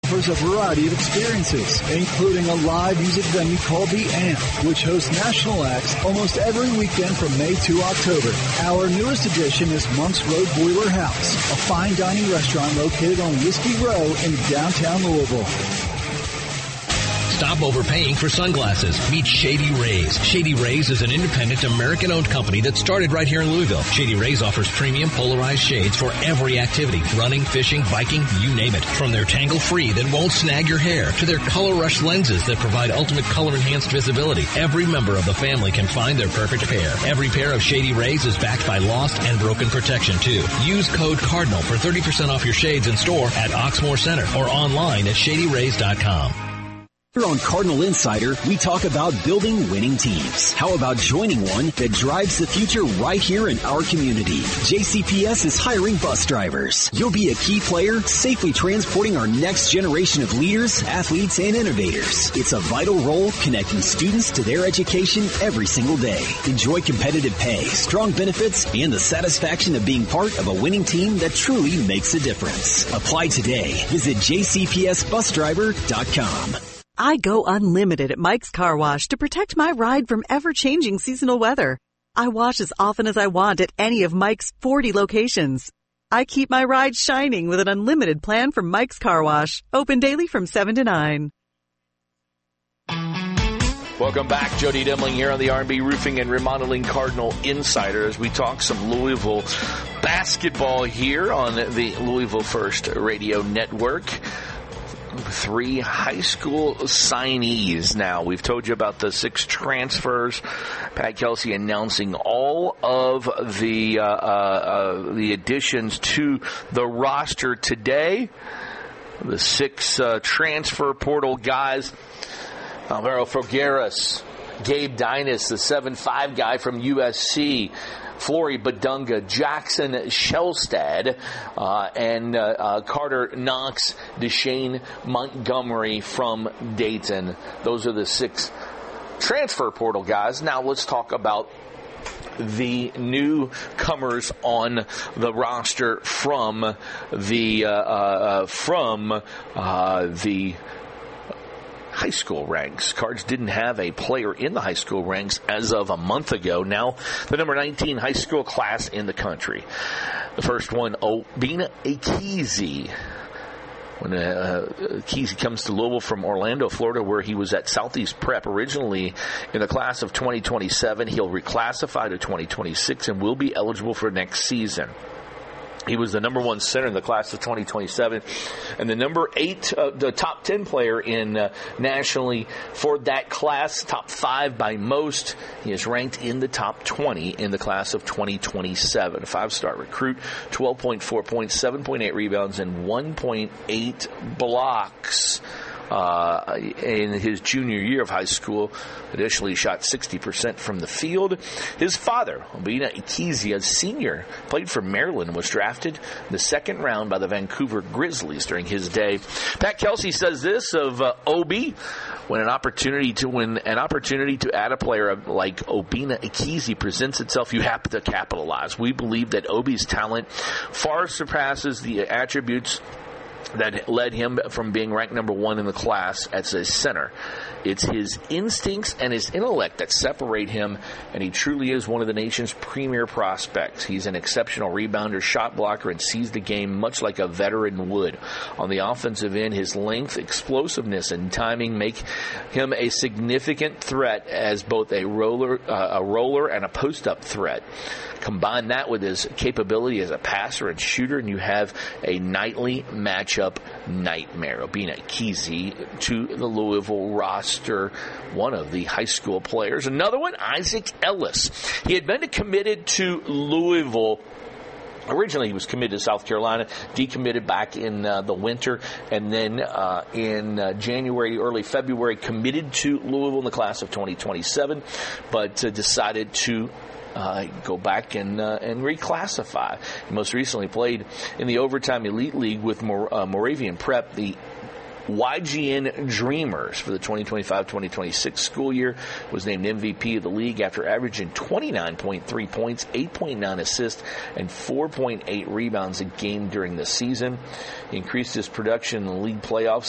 offers a variety of experiences, including a live music venue called The Amp, which hosts national acts almost every weekend from May to October. Our newest addition is Monk's Road Boiler House, a fine dining restaurant located on Whiskey Row in downtown Louisville. Stop overpaying for sunglasses. Meet Shady Rays. Shady Rays is an independent American-owned company that started right here in Louisville. Shady Rays offers premium polarized shades for every activity. Running, fishing, biking, you name it. From their tangle-free that won't snag your hair to their Color Rush lenses that provide ultimate color-enhanced visibility. Every member of the family can find their perfect pair. Every pair of Shady Rays is backed by lost and broken protection, too. Use code CARDINAL for 30% off your shades in store at Oxmoor Center or online at shadyrays.com. Here on Cardinal Insider, we talk about building winning teams. How about joining one that drives the future right here in our community? JCPS is hiring bus drivers. You'll be a key player, safely transporting our next generation of leaders, athletes, and innovators. It's a vital role connecting students to their education every single day. Enjoy competitive pay, strong benefits, and the satisfaction of being part of a winning team that truly makes a difference. Apply today. Visit jcpsbusdriver.com. I go unlimited at Mike's Car Wash to protect my ride from ever-changing seasonal weather. I wash as often as I want at any of Mike's 40 locations. I keep my ride shining with an unlimited plan from Mike's Car Wash. Open daily from 7 to 9. Welcome back. Jody Demling here on the R&B Roofing and Remodeling Cardinal Insider as we talk some Louisville basketball here on the Louisville First Radio Network. 3 high school signees now. We've told you about the 6 transfers. Pat Kelsey announcing all of the additions to the roster today. The 6 transfer portal guys. Alvaro Figueras, Gabe Dynas, the 7'5" guy from USC. Flory Badunga, Jackson Shelstad, and Carter Knox, Deshane Montgomery from Dayton. Those are the 6 transfer portal guys. Now let's talk about the newcomers on the roster from the high school ranks. Cards didn't have a player in the high school ranks as of a month ago. Now, the number 19 high school class in the country. The first one, Obinna Ekezie. When Ekezie comes to Louisville from Orlando, Florida, where he was at Southeast Prep originally in the class of 2027, he'll reclassify to 2026 and will be eligible for next season. He was the number 1 center in the class of 2027 and the number 8, the top 10 player in nationally for that class, top 5 by most. He is ranked in the top 20 in the class of 2027. 5-star recruit, 12.4 points, 7.8 rebounds, and 1.8 blocks. In his junior year of high school. Additionally, shot 60% from the field. His father, Obinna Ekezie, a senior, played for Maryland, was drafted in the 2nd round by the Vancouver Grizzlies during his day. Pat Kelsey says this of Obi: when an opportunity to add a player like Obinna Ekezie presents itself, you have to capitalize. We believe that Obi's talent far surpasses the attributes that led him from being ranked number 1 in the class as a center. It's his instincts and his intellect that separate him, and he truly is one of the nation's premier prospects. He's an exceptional rebounder, shot blocker, and sees the game much like a veteran would. On the offensive end, his length, explosiveness, and timing make him a significant threat as both a roller and a post-up threat. Combine that with his capability as a passer and shooter, and you have a nightly matchup nightmare. Obinna Ekezie to the Louisville roster, one of the high school players. Another one, Isaac Ellis. He had been committed to Louisville. Originally, he was committed to South Carolina, decommitted back in the winter, and then in January, early February, committed to Louisville in the class of 2027, but decided to go back and reclassify. He most recently played in the Overtime Elite League with Moravian Prep, the YGN Dreamers for the 2025-2026 school year. Was named MVP of the league after averaging 29.3 points, 8.9 assists, and 4.8 rebounds a game during the season. He increased his production in the league playoffs